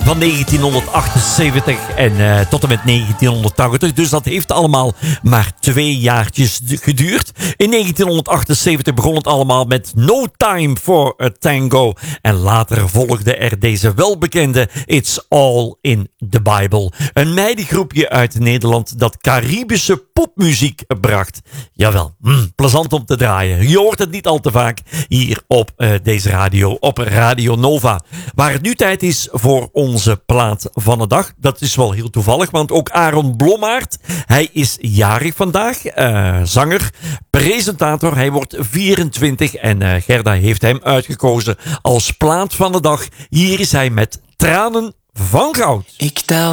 van 1978 en tot en met 1980. Dus dat heeft allemaal maar 2 jaartjes geduurd. In 1978 begon het allemaal met No Time for a Tango. En later volgde er deze welbekende It's All in the Bible. Een meidengroepje uit Nederland dat Caribische popmuziek bracht. Jawel, plezant om te draaien. Je hoort het niet al te vaak hier op deze radio, op Radio Nova. Waar het nu tijd is voor onze plaat van de dag. Dat is wel heel toevallig, want ook Aaron Blommaert, hij is jarig vandaag. Zanger, presentator, hij wordt 24 en Gerda heeft hem uitgekozen als plaat van de dag. Hier is hij met Tranen van Goud. Ik tel